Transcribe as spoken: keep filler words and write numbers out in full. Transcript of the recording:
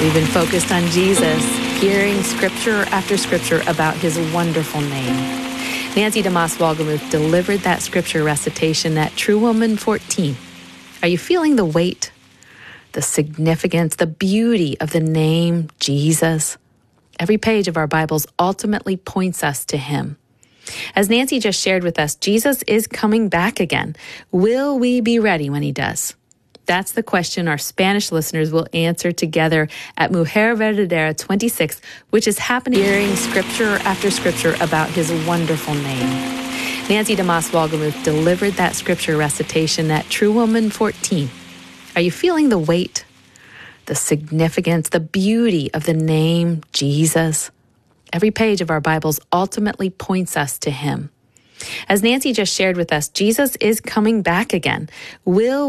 We've been focused on Jesus, hearing scripture after scripture about his wonderful name. Nancy DeMoss Wolgemuth delivered that scripture recitation at True Woman fourteen. Are you feeling the weight, the significance, the beauty of the name Jesus? Every page of our Bibles ultimately points us to him. As Nancy just shared with us, Jesus is coming back again. Will we be ready when he does? That's the question our Spanish listeners will answer together at Mujer Verdadera twenty-six, which is happening hearing scripture after scripture about his wonderful name. Nancy DeMoss Wolgemuth delivered that scripture recitation at True Woman fourteen. Are you feeling the weight, the significance, the beauty of the name Jesus? Every page of our Bibles ultimately points us to him. As Nancy just shared with us, Jesus is coming back again. Will